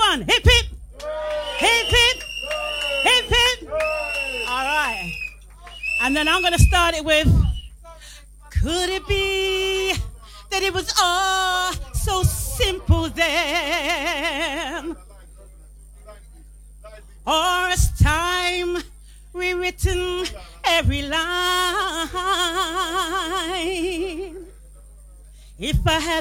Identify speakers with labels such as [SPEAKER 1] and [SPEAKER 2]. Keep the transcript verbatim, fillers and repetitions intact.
[SPEAKER 1] on. Hip, hip. Hip, hip. Hip, hip. All right. And then I'm going to start it with, could it be that it was all so simple then? Or as time rewritten every line? If I had